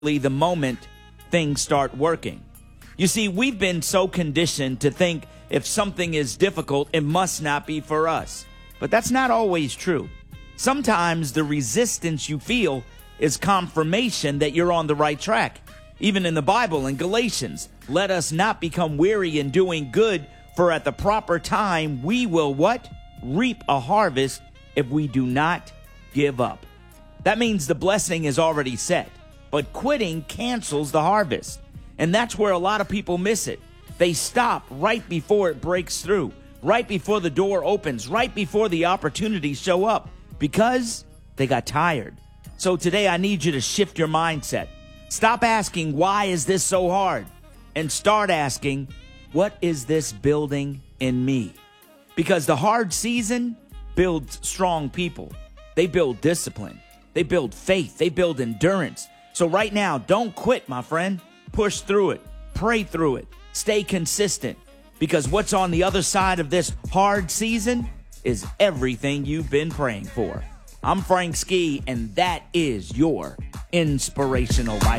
the moment things start working. You see, we've been so conditioned to think if something is difficult, it must not be for us. But that's not always true. Sometimes the resistance you feel is confirmation that you're on the right track. Even in the Bible, in Galatians, let us not become weary in doing good, for at the proper time we will what? Reap a harvest if we do not give up. That means the blessing is already set, but quitting cancels the harvest. And that's where a lot of people miss it. They stop right before it breaks through, right before the door opens, right before the opportunities show up, because they got tired. So today I need you to shift your mindset. Stop asking, why is this so hard? And start asking, what is this building in me? Because the hard season builds strong people. They build discipline. They build faith. They build endurance. So right now, don't quit, my friend. Push through it. Pray through it. Stay consistent. Because what's on the other side of this hard season is everything you've been praying for. I'm Frank Ski, and that is your Inspirational Life.